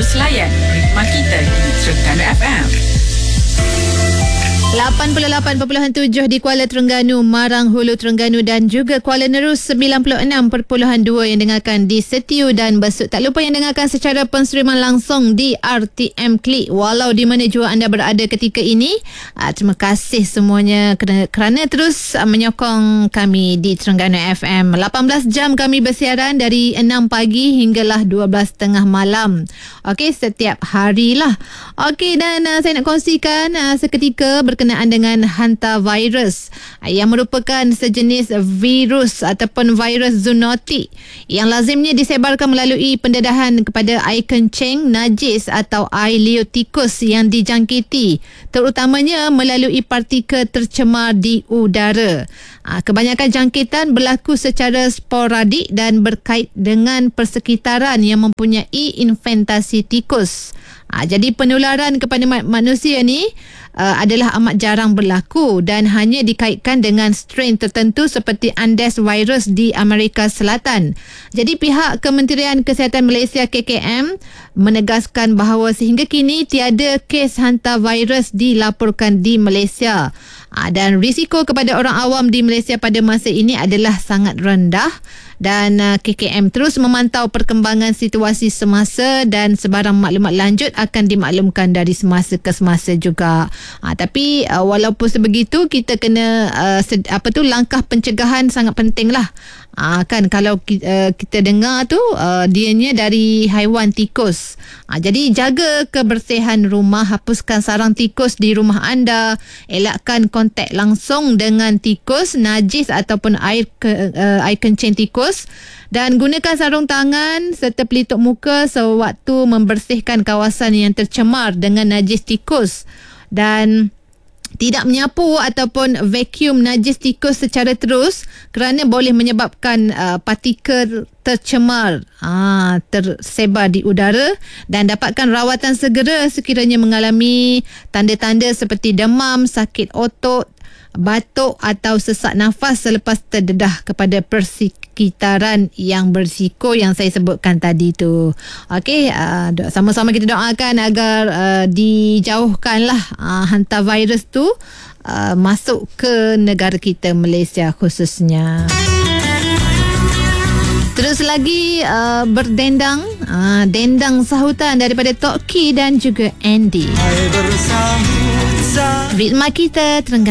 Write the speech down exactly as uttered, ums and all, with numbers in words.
Terus layan Ritma Kita di Terengganu F M. lapan puluh lapan perpuluhan tujuh di Kuala Terengganu, Marang, Hulu Terengganu dan juga Kuala Nerus sembilan puluh enam perpuluhan dua yang dengarkan di Setiu dan Besut. Tak lupa yang dengarkan secara penseriman langsung di R T M Klik walau di mana jua anda berada ketika ini. Uh, terima kasih semuanya kerana, kerana terus uh, menyokong kami di Terengganu F M. lapan belas jam kami bersiaran dari enam pagi hinggalah dua belas tiga puluh malam. Okey, setiap hari lah. Okey, dan uh, saya nak kongsikan uh, seketika berkenaan dengan hantavirus yang merupakan sejenis virus ataupun virus zoonotik yang lazimnya disebarkan melalui pendedahan kepada air kencing, najis atau air liur tikus yang dijangkiti, terutamanya melalui partikel tercemar di udara. Kebanyakan jangkitan berlaku secara sporadik dan berkait dengan persekitaran yang mempunyai infestasi tikus. Ha, jadi penularan kepada manusia ni uh, adalah amat jarang berlaku dan hanya dikaitkan dengan strain tertentu seperti Andes virus di Amerika Selatan. Jadi pihak Kementerian Kesihatan Malaysia K K M menegaskan bahawa sehingga kini tiada kes hantavirus dilaporkan di Malaysia. Ha, dan risiko kepada orang awam di Malaysia pada masa ini adalah sangat rendah. Dan uh, K K M terus memantau perkembangan situasi semasa dan sebarang maklumat lanjut akan dimaklumkan dari semasa ke semasa juga. Ha, tapi uh, walaupun sebegitu kita kena uh, sed, apa tu langkah pencegahan sangat penting lah. Ha, kan kalau kita, uh, kita dengar tu uh, dianya dari haiwan tikus. Ha, jadi jaga kebersihan rumah, hapuskan sarang tikus di rumah anda, elakkan kontak langsung dengan tikus, najis ataupun air ke, uh, air kencing tikus, dan gunakan sarung tangan serta pelitup muka sewaktu membersihkan kawasan yang tercemar dengan najis tikus, dan tidak menyapu ataupun vacuum najis tikus secara terus kerana boleh menyebabkan uh, partikel tercemar uh, tersebar di udara, dan dapatkan rawatan segera sekiranya mengalami tanda-tanda seperti demam, sakit otot, batuk atau sesak nafas selepas terdedah kepada persekitaran yang berisiko yang saya sebutkan tadi tu. Okey, uh, sama-sama kita doakan agar uh, dijauhkanlah uh, hantavirus tu uh, masuk ke negara kita Malaysia khususnya. Terus lagi uh, berdendang uh, dendang sahutan daripada Tok Ki dan juga Andy. Ritma Kita Terengganu.